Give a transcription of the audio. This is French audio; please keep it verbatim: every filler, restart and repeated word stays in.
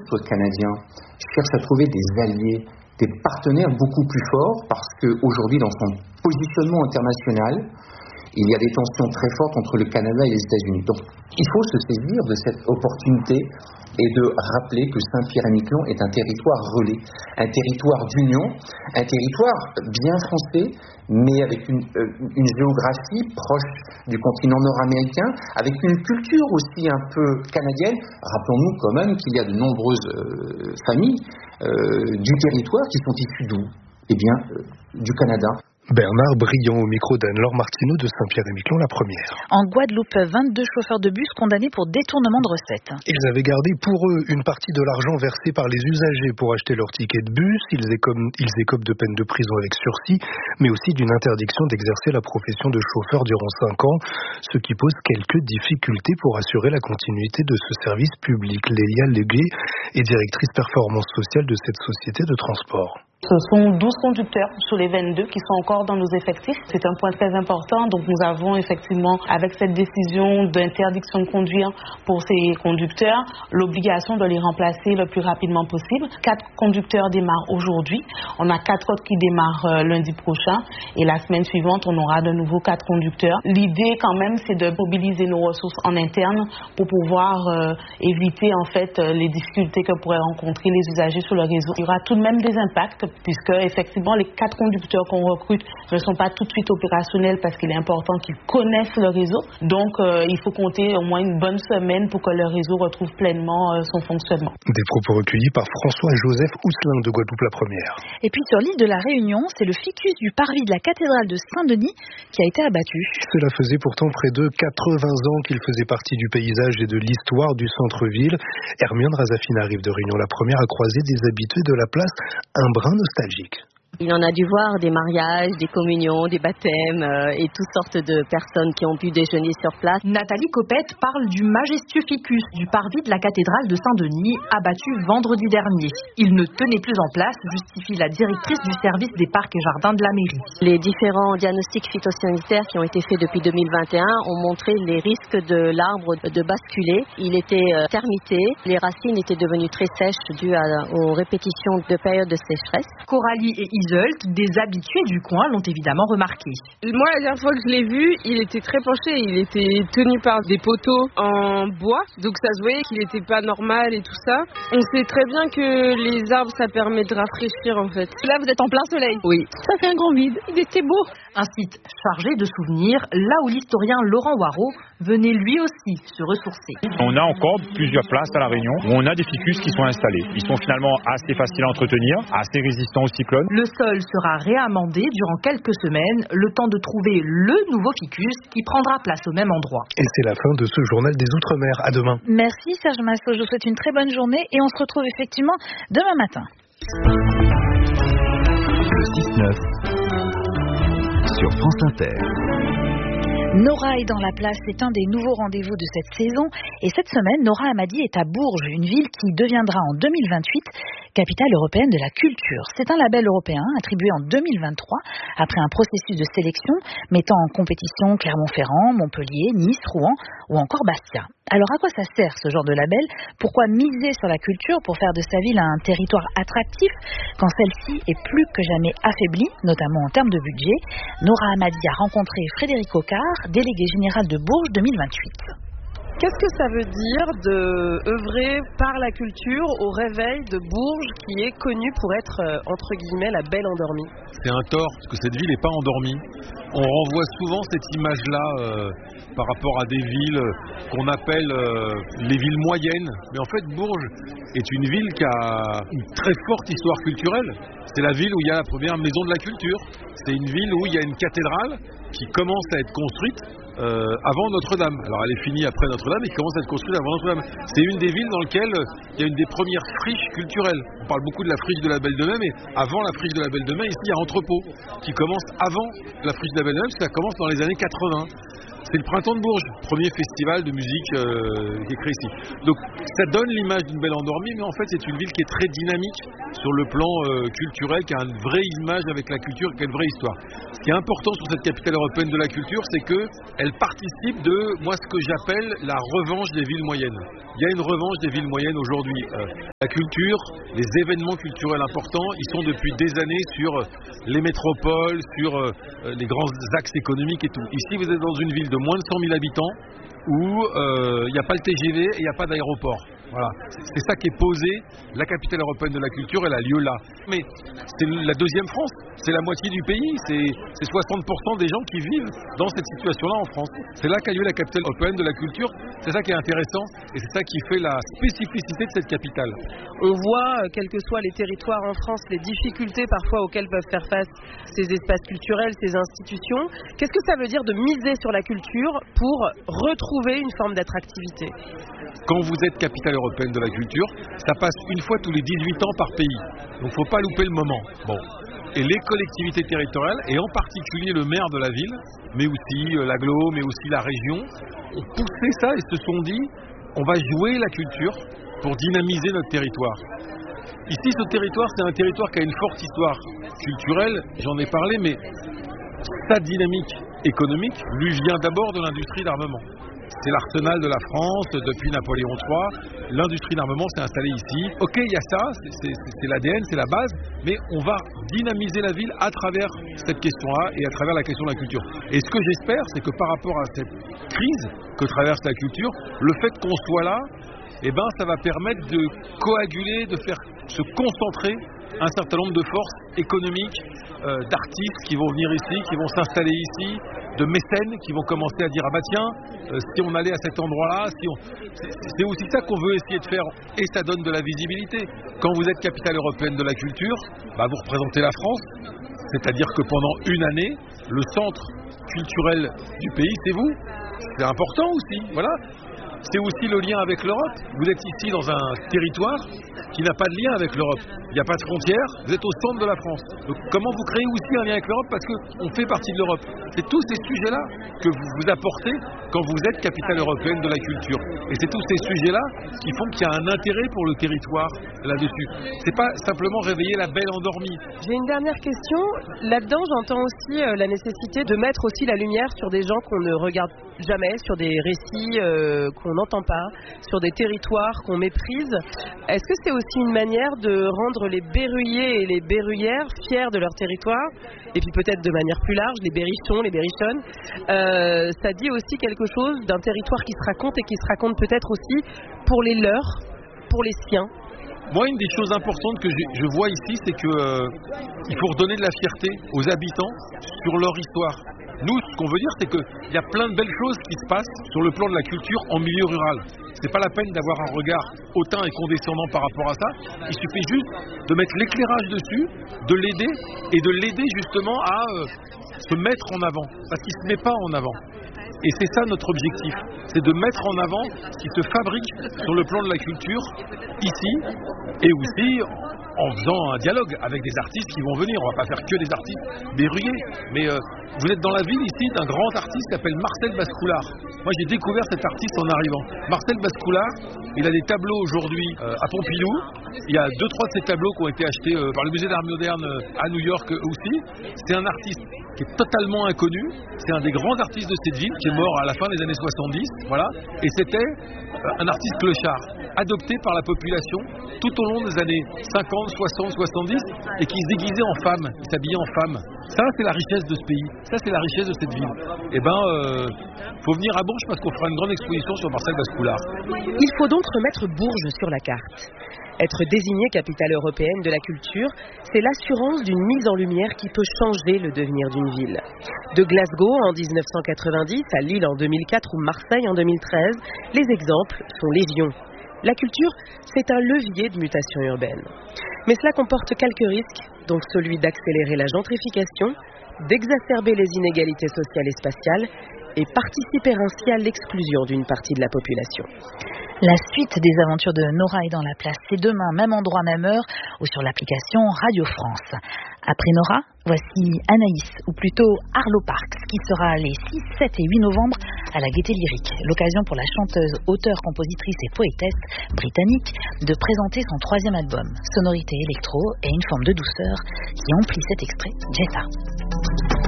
d'autres Canadiens cherchent à trouver des alliés, des partenaires beaucoup plus forts, parce qu'aujourd'hui, dans son positionnement international, il y a des tensions très fortes entre le Canada et les États-Unis. Donc, il faut se saisir de cette opportunité et de rappeler que Saint-Pierre-et-Miquelon est un territoire relais, un territoire d'union, un territoire bien français, mais avec une, euh, une géographie proche du continent nord-américain, avec une culture aussi un peu canadienne. Rappelons-nous quand même qu'il y a de nombreuses euh, familles euh, du territoire qui sont issues d'où ? Eh bien, euh, du Canada. Bernard Briand au micro d'Anne-Laure Martineau de Saint-Pierre-et-Miquelon, la première. En Guadeloupe, vingt-deux chauffeurs de bus condamnés pour détournement de recettes. Ils avaient gardé pour eux une partie de l'argent versé par les usagers pour acheter leur ticket de bus. Ils écopent, ils écopent de peine de prison avec sursis, mais aussi d'une interdiction d'exercer la profession de chauffeur durant cinq ans, ce qui pose quelques difficultés pour assurer la continuité de ce service public. Lélia Légué est directrice performance sociale de cette société de transport. Ce sont douze conducteurs sur les vingt-deux qui sont encore dans nos effectifs. C'est un point très important. Donc nous avons effectivement, avec cette décision d'interdiction de conduire pour ces conducteurs, l'obligation de les remplacer le plus rapidement possible. Quatre conducteurs démarrent aujourd'hui. On a quatre autres qui démarrent euh, lundi prochain. Et la semaine suivante, on aura de nouveau quatre conducteurs. L'idée quand même, c'est de mobiliser nos ressources en interne pour pouvoir euh, éviter en fait les difficultés que pourraient rencontrer les usagers sur le réseau. Il y aura tout de même des impacts, puisque effectivement les quatre conducteurs qu'on recrute ne sont pas tout de suite opérationnels parce qu'il est important qu'ils connaissent le réseau. Donc euh, il faut compter au moins une bonne semaine pour que le réseau retrouve pleinement euh, son fonctionnement. Des propos recueillis par François-Joseph Housselin de Guadeloupe la première. Et puis sur l'île de la Réunion, c'est le ficus du parvis de la cathédrale de Saint-Denis qui a été abattu. Cela faisait pourtant près de quatre-vingts ans qu'il faisait partie du paysage et de l'histoire du centre-ville. Hermione Razafine arrive de Réunion la première à croiser des habitués de la place un brin nostalgique. Il en a dû voir des mariages, des communions, des baptêmes euh, et toutes sortes de personnes qui ont pu déjeuner sur place. Nathalie Copette parle du majestueux ficus du parvis de la cathédrale de Saint-Denis, abattu vendredi dernier. Il ne tenait plus en place, justifie la directrice du service des parcs et jardins de la mairie. Les différents diagnostics phytosanitaires qui ont été faits depuis deux mille vingt et un ont montré les risques de l'arbre de basculer. Il était euh, termité, les racines étaient devenues très sèches dues à, aux répétitions de périodes de sécheresse. Coralie et Iseult, des habitués du coin, l'ont évidemment remarqué. Moi, la dernière fois que je l'ai vu, il était très penché. Il était tenu par des poteaux en bois, donc ça se voyait qu'il n'était pas normal et tout ça. On sait très bien que les arbres, ça permet de rafraîchir en fait. Là, vous êtes en plein soleil. Oui. Ça fait un grand vide. Il était beau. Un site chargé de souvenirs, là où l'historien Laurent Waro venait lui aussi se ressourcer. On a encore plusieurs places à La Réunion où on a des ficus qui sont installés. Ils sont finalement assez faciles à entretenir, assez résistants aux cyclones. Le sol sera réamendé durant quelques semaines, le temps de trouver le nouveau ficus qui prendra place au même endroit. Et c'est la fin de ce journal des Outre-mer. À demain. Merci Serge Massot, je vous souhaite une très bonne journée et on se retrouve effectivement demain matin. Le six neuf sur France Inter. Nora est dans la place, c'est un des nouveaux rendez-vous de cette saison. Et cette semaine, Nora Hamadi est à Bourges, une ville qui deviendra en deux mille vingt-huit capitale européenne de la culture. C'est un label européen attribué en deux mille vingt-trois après un processus de sélection mettant en compétition Clermont-Ferrand, Montpellier, Nice, Rouen ou encore Bastia. Alors à quoi ça sert ce genre de label ? Pourquoi miser sur la culture pour faire de sa ville un territoire attractif quand celle-ci est plus que jamais affaiblie, notamment en termes de budget ? Nora Hamadi a rencontré Frédéric Ocard, délégué général de Bourges deux mille vingt-huit. Qu'est-ce que ça veut dire de œuvrer par la culture au réveil de Bourges qui est connue pour être, euh, entre guillemets, la belle endormie ? C'est un tort, parce que cette ville n'est pas endormie. On renvoie souvent cette image-là euh, par rapport à des villes qu'on appelle euh, les villes moyennes. Mais en fait, Bourges est une ville qui a une très forte histoire culturelle. C'est la ville où il y a la première maison de la culture. C'est une ville où il y a une cathédrale qui commence à être construite euh, avant Notre-Dame. Alors elle est finie après Notre-Dame et qui commence à être construite avant Notre-Dame. C'est une des villes dans lesquelles il y a une des premières friches culturelles. On parle beaucoup de la friche de la Belle de Mai, mais avant la friche de la Belle de Mai, ici il y a Entrepôt, qui commence avant la friche de la Belle de Mai, parce que ça commence dans les années quatre-vingts. c'est le Printemps de Bourges, premier festival de musique euh, qui est créé ici. Donc ça donne l'image d'une belle endormie, mais en fait c'est une ville qui est très dynamique sur le plan euh, culturel, qui a une vraie image avec la culture, qui a une vraie histoire. Ce qui est important sur cette capitale européenne de la culture, c'est qu'elle participe de, moi, ce que j'appelle la revanche des villes moyennes. Il y a une revanche des villes moyennes aujourd'hui. Euh, la culture, les événements culturels importants, ils sont depuis des années sur les métropoles, sur euh, les grands axes économiques et tout. Ici, vous êtes dans une ville de moins de cent mille habitants où il euh, n'y a pas le T G V et il n'y a pas d'aéroport. Voilà. C'est ça qui est posé. La capitale européenne de la culture, elle a lieu là. Mais c'est la deuxième France. C'est la moitié du pays. C'est, c'est soixante pour cent des gens qui vivent dans cette situation-là en France. C'est là qu'a lieu la capitale européenne de la culture. C'est ça qui est intéressant et c'est ça qui fait la spécificité de cette capitale. On voit, quels que soient les territoires en France, les difficultés parfois auxquelles peuvent faire face ces espaces culturels, ces institutions. Qu'est-ce que ça veut dire de miser sur la culture pour retrouver une forme d'attractivité ? Quand vous êtes capitale européenne de la culture, ça passe une fois tous les dix-huit ans par pays. Donc il ne faut pas louper le moment. Bon. Et les collectivités territoriales, et en particulier le maire de la ville, mais aussi euh, l'agglo, mais aussi la région, ont poussé ça et se sont dit, on va jouer la culture pour dynamiser notre territoire. Ici, ce territoire, c'est un territoire qui a une forte histoire culturelle, j'en ai parlé, mais sa dynamique économique lui vient d'abord de l'industrie d'armement. C'est l'arsenal de la France depuis Napoléon trois. L'industrie d'armement s'est installée ici. Ok, il y a ça, c'est, c'est, c'est l'A D N, c'est la base, mais on va dynamiser la ville à travers cette question-là et à travers la question de la culture. Et ce que j'espère, c'est que par rapport à cette crise que traverse la culture, le fait qu'on soit là, eh ben, ça va permettre de coaguler, de faire se concentrer un certain nombre de forces économiques, euh, d'artistes qui vont venir ici, qui vont s'installer ici, de mécènes qui vont commencer à dire ah bah tiens, euh, si on allait à cet endroit-là, si on... c'est, c'est aussi ça qu'on veut essayer de faire et ça donne de la visibilité. Quand vous êtes capitale européenne de la culture, bah vous représentez la France, c'est-à-dire que pendant une année, le centre culturel du pays, c'est vous. C'est important aussi, voilà. C'est aussi le lien avec l'Europe. Vous êtes ici dans un territoire qui n'a pas de lien avec l'Europe. Il n'y a pas de frontières, vous êtes au centre de la France. Donc comment vous créez aussi un lien avec l'Europe parce qu'on fait partie de l'Europe. C'est tous ces sujets-là que vous vous apportez quand vous êtes capitale européenne de la culture. Et c'est tous ces sujets-là qui font qu'il y a un intérêt pour le territoire là-dessus. C'est pas simplement réveiller la belle endormie. J'ai une dernière question. Là-dedans, j'entends aussi euh, la nécessité de mettre aussi la lumière sur des gens qu'on ne regarde jamais, sur des récits euh, qu'on n'entend pas, sur des territoires qu'on méprise. Est-ce que c'est aussi une manière de rendre les berruyers et les berruyères fiers de leur territoire? Et puis peut-être de manière plus large, les berrichons, les berrichonnes. Euh, ça dit aussi quelque chose d'un territoire qui se raconte et qui se raconte peut-être aussi pour les leurs, pour les siens. Moi, une des choses importantes que je, je vois ici, c'est qu'il euh, faut redonner de la fierté aux habitants sur leur histoire. Nous, ce qu'on veut dire, c'est qu'il y a plein de belles choses qui se passent sur le plan de la culture en milieu rural. C'est pas la peine d'avoir un regard hautain et condescendant par rapport à ça. Il suffit juste de mettre l'éclairage dessus, de l'aider et de l'aider justement à euh, se mettre en avant, parce qu'il ne se met pas en avant. Et c'est ça notre objectif, c'est de mettre en avant ce qui se fabrique sur le plan de la culture ici et aussi en faisant un dialogue avec des artistes qui vont venir. On ne va pas faire que des artistes berruyers, mais euh, vous êtes dans la ville ici d'un grand artiste qui s'appelle Marcel Bascoulard. Moi j'ai découvert cet artiste en arrivant. Marcel Bascoulard, il a des tableaux aujourd'hui euh, à Pompidou. Il y a deux trois de ces tableaux qui ont été achetés euh, par le musée d'art moderne euh, à New York euh, aussi. C'est un artiste qui est totalement inconnu. C'est un des grands artistes de cette ville qui est mort à la fin des années soixante-dix. Voilà. Et c'était euh, un artiste clochard, adopté par la population tout au long des années cinquante, soixante, soixante-dix et qui se déguisait en femme, qui s'habillait en femme. Ça, c'est la richesse de ce pays. Ça, c'est la richesse de cette ville. Eh ben, euh, faut venir à Bourges parce qu'on fera une grande exposition sur Marcel Bascoulard. Il faut donc remettre Bourges sur la carte. Être désignée capitale européenne de la culture, c'est l'assurance d'une mise en lumière qui peut changer le devenir d'une ville. De Glasgow en dix-neuf cent quatre-vingt-dix à Lille en deux mille quatre ou Marseille en deux mille treize, les exemples sont légion. La culture, c'est un levier de mutation urbaine. Mais cela comporte quelques risques, donc celui d'accélérer la gentrification, d'exacerber les inégalités sociales et spatiales et participer ainsi à l'exclusion d'une partie de la population. La suite des aventures de Nora est dans la place. C'est demain, même endroit, même heure, ou sur l'application Radio France. Après Nora, voici Anaïs, ou plutôt Arlo Parks, qui sera les six, sept et huit novembre à la Gaîté Lyrique. L'occasion pour la chanteuse, auteure, compositrice et poétesse britannique de présenter son troisième album. Sonorité électro et une forme de douceur qui emplit cet extrait. Jetta.